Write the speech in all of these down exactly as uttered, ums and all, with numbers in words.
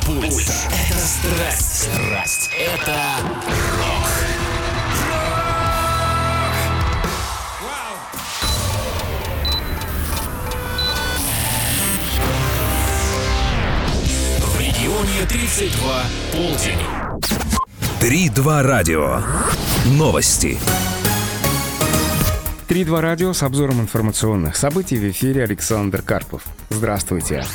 Пульс. Это страсть. Страсть. Это рок. В регионе тридцать два полдень. три два радио. Новости. три два радио с обзором информационных событий в эфире Александр Карпов. Здравствуйте.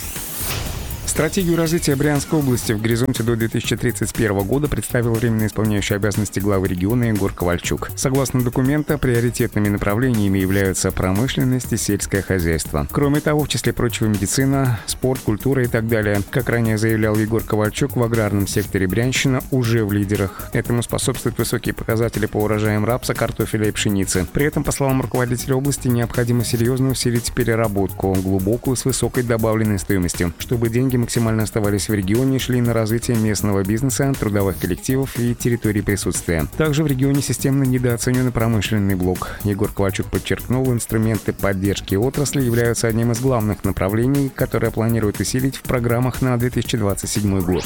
Стратегию развития Брянской области в горизонте до две тысячи тридцать первого года представил временно исполняющий обязанности главы региона Егор Ковальчук. Согласно документа, приоритетными направлениями являются промышленность и сельское хозяйство. Кроме того, в числе прочего, медицина, спорт, культура и так далее. Как ранее заявлял Егор Ковальчук, в аграрном секторе Брянщина уже в лидерах. Этому способствуют высокие показатели по урожаям рапса, картофеля и пшеницы. При этом, по словам руководителя области, необходимо серьезно усилить переработку, глубокую, с высокой добавленной стоимостью, чтобы деньги максимально оставались в регионе и шли на развитие местного бизнеса, трудовых коллективов и территорий присутствия. Также в регионе системно недооценен промышленный блок. Егор Ковальчук подчеркнул, инструменты поддержки отрасли являются одним из главных направлений, которые планируют усилить в программах на две тысячи двадцать седьмой год.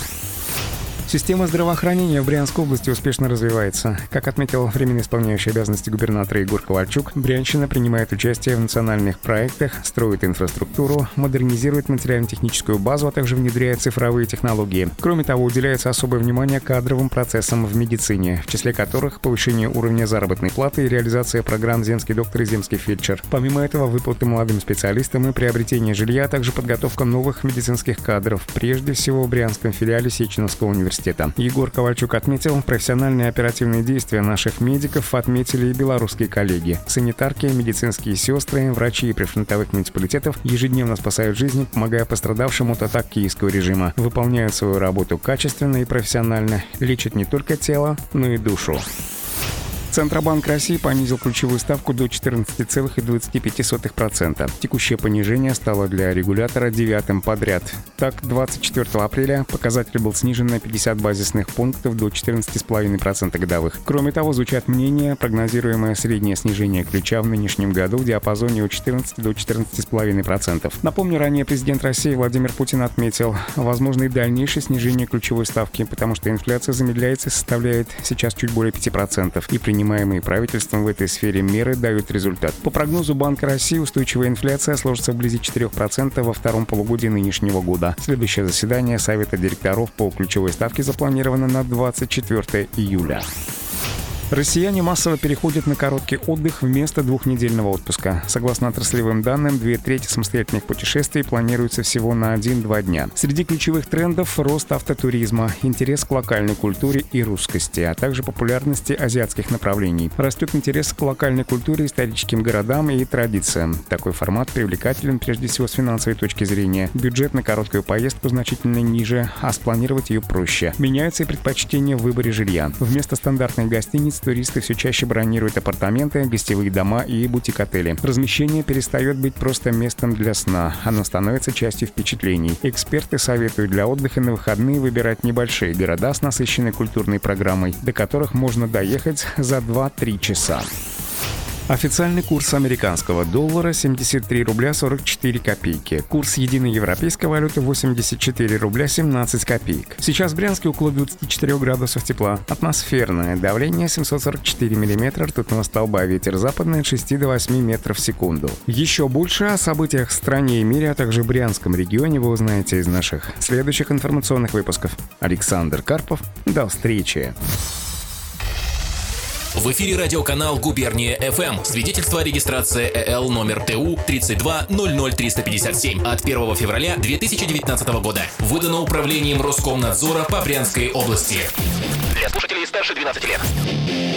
Система здравоохранения в Брянской области успешно развивается. Как отметил временно исполняющий обязанности губернатора Егор Ковальчук, Брянщина принимает участие в национальных проектах, строит инфраструктуру, модернизирует материально-техническую базу, а также внедряет цифровые технологии. Кроме того, уделяется особое внимание кадровым процессам в медицине, в числе которых повышение уровня заработной платы и реализация программ «Земский доктор» и «Земский фельдшер». Помимо этого, выплаты молодым специалистам и приобретение жилья, а также подготовка новых медицинских кадров, прежде всего в Брянском филиале Сеченовского университета. Егор Ковальчук отметил, профессиональные и оперативные действия наших медиков отметили и белорусские коллеги. Санитарки, медицинские сестры, врачи и прифронтовых муниципалитетов ежедневно спасают жизни, помогая пострадавшим от атак киевского режима. Выполняют свою работу качественно и профессионально. Лечат не только тело, но и душу. Центробанк России понизил ключевую ставку до четырнадцать целых двадцать пять сотых процента. Текущее понижение стало для регулятора девятым подряд. Так, двадцать четвёртого апреля показатель был снижен на пятьдесят базисных пунктов до четырнадцать целых пять десятых процента годовых. Кроме того, звучат мнения, прогнозируемое среднее снижение ключа в нынешнем году в диапазоне от четырнадцати до четырнадцати целых пяти десятых процента. Напомню, ранее президент России Владимир Путин отметил, возможно и дальнейшее снижение ключевой ставки, потому что инфляция замедляется и составляет сейчас чуть более пяти процентов. И принимает Принимаемые правительством в этой сфере меры дают результат. По прогнозу Банка России, устойчивая инфляция сложится вблизи четырёх процентов во втором полугодии нынешнего года. Следующее заседание Совета директоров по ключевой ставке запланировано на двадцать четвёртого июля. Россияне массово переходят на короткий отдых вместо двухнедельного отпуска. Согласно отраслевым данным, две трети самостоятельных путешествий планируется всего на один-два дня. Среди ключевых трендов – рост автотуризма, интерес к локальной культуре и русскости, а также популярности азиатских направлений. Растет интерес к локальной культуре, историческим городам и традициям. Такой формат привлекателен прежде всего с финансовой точки зрения. Бюджет на короткую поездку значительно ниже, а спланировать ее проще. Меняются и предпочтения в выборе жилья. Вместо стандартных гостиниц туристы все чаще бронируют апартаменты, гостевые дома и бутик-отели. Размещение перестает быть просто местом для сна, оно становится частью впечатлений. Эксперты советуют для отдыха на выходные выбирать небольшие города с насыщенной культурной программой, до которых можно доехать за два-три часа. Официальный курс американского доллара семьдесят три рубля сорок четыре копейки. Курс единой европейской валюты восемьдесят четыре рубля семнадцать копеек. Сейчас в Брянске около двадцати четырёх градусов тепла. Атмосферное давление семьсот сорок четыре миллиметра ртутного столба. Ветер западный от шести до восьми метров в секунду. Еще больше о событиях в стране и мире, а также в Брянском регионе вы узнаете из наших следующих информационных выпусков. Александр Карпов. До встречи. В эфире радиоканал «Губерния эф эм». Свидетельство о регистрации э эл номер тэ у тридцать два ноль ноль триста пятьдесят семь от первого февраля две тысячи девятнадцатого года. Выдано управлением Роскомнадзора по Брянской области. Для слушателей старше двенадцати лет.